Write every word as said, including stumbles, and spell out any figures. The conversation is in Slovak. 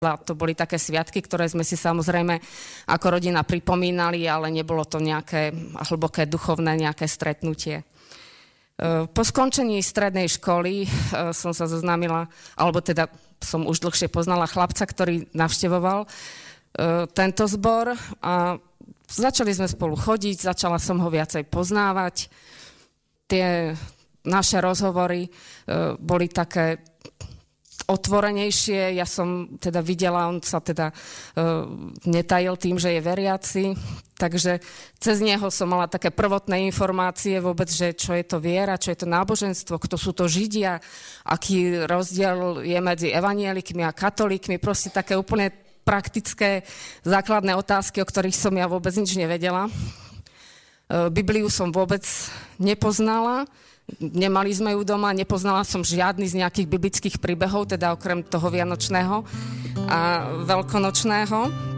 To boli také sviatky, ktoré sme si samozrejme ako rodina pripomínali, ale nebolo to nejaké hlboké duchovné nejaké stretnutie. Po skončení strednej školy som sa zoznámila, alebo teda som už dlhšie poznala chlapca, ktorý navštevoval tento zbor a začali sme spolu chodiť, začala som ho viacej poznávať. Tie naše rozhovory boli také otvorenejšie, ja som teda videla, on sa teda uh, netajil tým, že je veriaci, takže cez neho som mala také prvotné informácie vôbec, že čo je to viera, čo je to náboženstvo, kto sú to Židia, aký rozdiel je medzi evanielikmi a katolíkmi, proste také úplne praktické základné otázky, o ktorých som ja vôbec nič nevedela. Uh, Bibliu som vôbec nepoznala, nemali sme ju doma, nepoznala som žiadny z nejakých biblických príbehov, teda okrem toho vianočného a veľkonočného.